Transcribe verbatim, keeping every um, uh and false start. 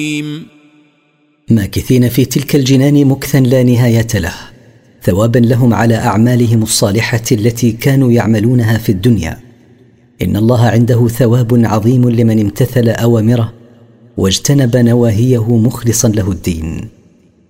ماكثين في تلك الجنان مكثا لا نهاية له، ثوابا لهم على أعمالهم الصالحة التي كانوا يعملونها في الدنيا. إن الله عنده ثواب عظيم لمن امتثل أوامره واجتنب نواهيه مخلصا له الدين.